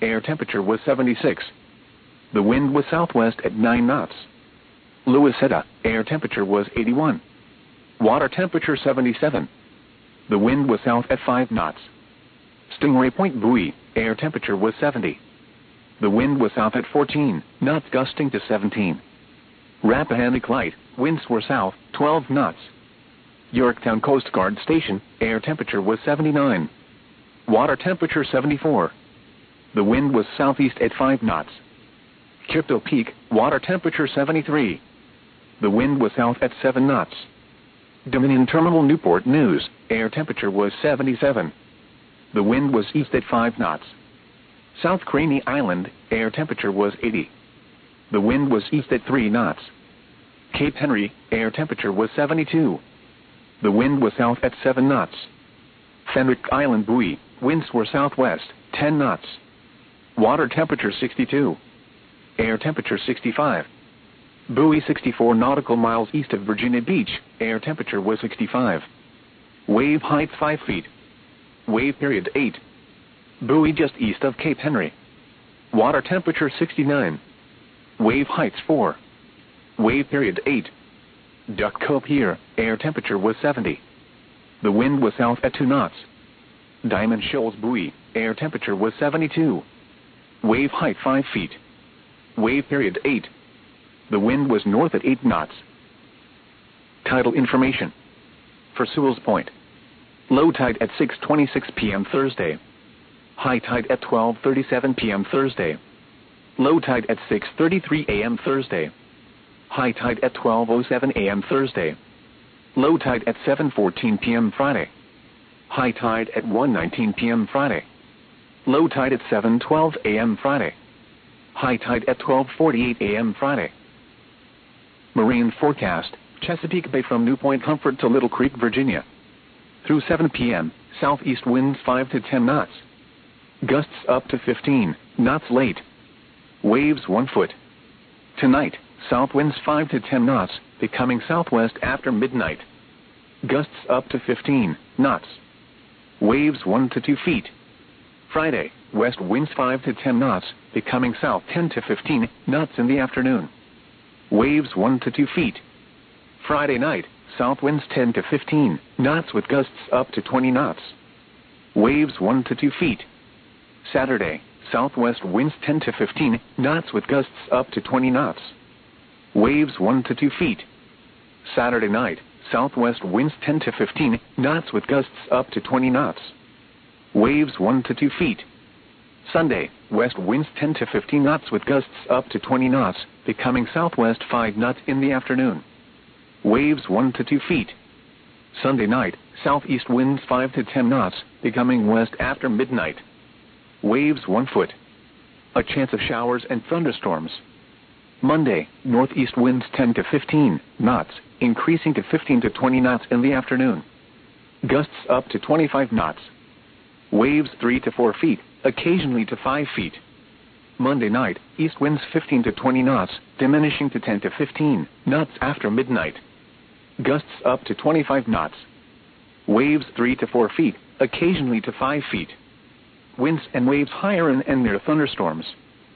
air temperature was 76. The wind was southwest at 9 knots. Louisetta, air temperature was 81. Water temperature 77. The wind was south at 5 knots. Stingray Point buoy, air temperature was 70. The wind was south at 14 knots, gusting to 17. Rappahannock Light, winds were south, 12 knots. Yorktown Coast Guard Station, air temperature was 79. Water temperature 74. The wind was southeast at 5 knots. Kipto Peak, water temperature 73. The wind was south at 7 knots. Dominion Terminal Newport News, air temperature was 77. The wind was east at 5 knots. South Craney Island, air temperature was 80. The wind was east at 3 knots. Cape Henry, air temperature was 72. The wind was south at 7 knots. Fenwick Island buoy, winds were southwest, 10 knots. Water temperature 62. Air temperature 65. Buoy 64 nautical miles east of Virginia Beach, air temperature was 65. Wave height 5 feet. Wave period 8. Buoy just east of Cape Henry. Water temperature 69. Wave heights 4. Wave period 8. Duck Cove Pier, air temperature was 70. The wind was south at 2 knots. Diamond Shoals buoy, air temperature was 72. Wave height 5 feet. Wave period 8. The wind was north at 8 knots. Tidal information. For Sewell's Point. Low tide at 6:26 p.m. Thursday. High tide at 12:37 p.m. Thursday. Low tide at 6:33 a.m. Thursday. High tide at 12:07 a.m. Thursday. Low tide at 7:14 p.m. Friday. High tide at 1:19 p.m. Friday. Low tide at 7:12 a.m. Friday. High tide at 12:48 a.m. Friday. Marine forecast, Chesapeake Bay from New Point Comfort to Little Creek, Virginia. Through 7 p.m., southeast winds 5 to 10 knots. Gusts up to 15 knots late. Waves 1 foot. Tonight, south winds 5 to 10 knots, becoming southwest after midnight. Gusts up to 15 knots. Waves 1 to 2 feet. Friday, west winds 5 to 10 knots, becoming south 10 to 15 knots in the afternoon. Waves 1 to 2 feet. Friday night, south winds 10 to 15 knots with gusts up to 20 knots. Waves 1 to 2 feet. Saturday, southwest winds 10 to 15 knots with gusts up to 20 knots. Waves 1 to 2 feet. Saturday night, southwest winds 10 to 15 knots with gusts up to 20 knots. Waves 1 to 2 feet. Sunday, west winds 10 to 15 knots with gusts up to 20 knots, becoming southwest 5 knots in the afternoon. Waves 1 to 2 feet. Sunday night, southeast winds 5 to 10 knots, becoming west after midnight. Waves 1 foot. A chance of showers and thunderstorms. Monday, northeast winds 10 to 15 knots, increasing to 15 to 20 knots in the afternoon. Gusts up to 25 knots. Waves 3 to 4 feet, occasionally to 5 feet. Monday night, east winds 15 to 20 knots, diminishing to 10 to 15 knots after midnight. Gusts up to 25 knots. Waves 3 to 4 feet, occasionally to 5 feet. Winds and waves higher and near thunderstorms.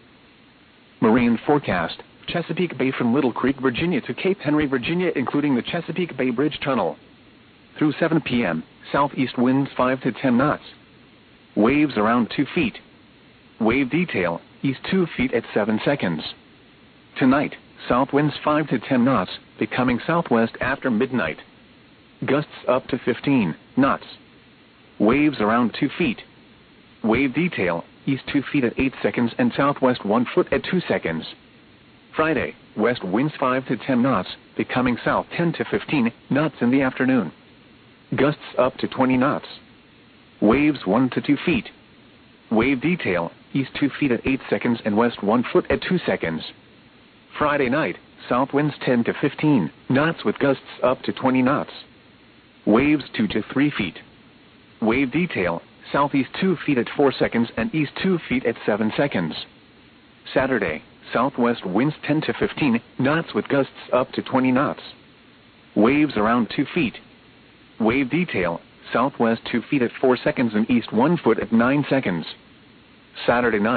Marine forecast, Chesapeake Bay from Little Creek, Virginia to Cape Henry, Virginia, including the Chesapeake Bay Bridge Tunnel. Through 7 p.m., southeast winds 5 to 10 knots. Waves around 2 feet. Wave detail, east 2 feet at 7 seconds. Tonight, south winds 5 to 10 knots, becoming southwest after midnight. Gusts up to 15 knots. Waves around 2 feet. Wave detail, east 2 feet at 8 seconds and southwest 1 foot at 2 seconds. Friday, west winds 5 to 10 knots, becoming south 10 to 15 knots in the afternoon. Gusts up to 20 knots. Waves 1 to 2 feet. Wave detail, east 2 feet at 8 seconds and west 1 foot at 2 seconds. Friday night, south winds 10 to 15 knots with gusts up to 20 knots. Waves 2 to 3 feet. Wave detail, southeast 2 feet at 4 seconds and east 2 feet at 7 seconds. Saturday, southwest winds 10 to 15 knots with gusts up to 20 knots. Waves around 2 feet. Wave detail, southwest 2 feet at 4 seconds and east 1 foot at 9 seconds. Saturday night.